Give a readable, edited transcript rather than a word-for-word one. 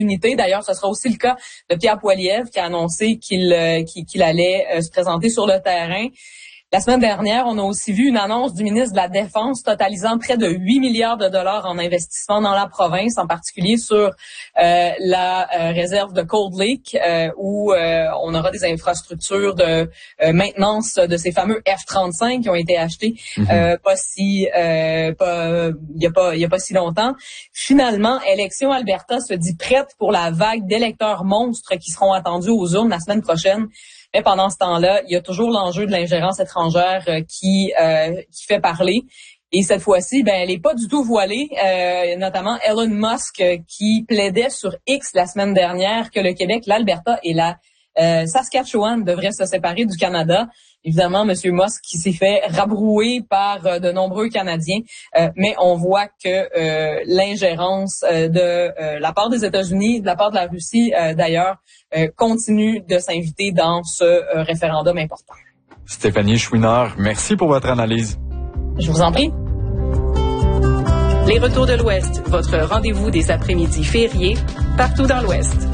unité. D'ailleurs, ce sera aussi le cas de Pierre Poilievre qui a annoncé qu'il allait se présenter sur le terrain. La semaine dernière, on a aussi vu une annonce du ministre de la Défense totalisant près de 8 milliards de dollars en investissement dans la province, en particulier sur la réserve de Cold Lake, où on aura des infrastructures de maintenance de ces fameux F-35 qui ont été achetés il y a pas si longtemps. Finalement, Élections Alberta se dit prête pour la vague d'électeurs monstres qui seront attendus aux urnes la semaine prochaine. Mais pendant ce temps-là, il y a toujours l'enjeu de l'ingérence étrangère qui fait parler. Et cette fois-ci, elle est pas du tout voilée. Notamment Elon Musk qui plaidait sur X la semaine dernière que le Québec, l'Alberta et la Saskatchewan devraient se séparer du Canada. Évidemment, M. Musk qui s'est fait rabrouer par de nombreux Canadiens, mais on voit que l'ingérence de la part des États-Unis, de la part de la Russie d'ailleurs, continue de s'inviter dans ce référendum important. Stéphanie Chouinard, merci pour votre analyse. Je vous en prie. Les Retours de l'Ouest, votre rendez-vous des après-midi fériés, partout dans l'Ouest.